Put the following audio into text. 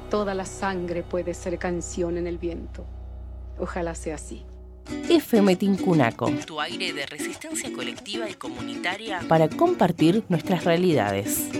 Toda la sangre puede ser canción en el viento. Ojalá sea así. FM Tincunaco. Tu aire de resistencia colectiva y comunitaria Para compartir nuestras realidades.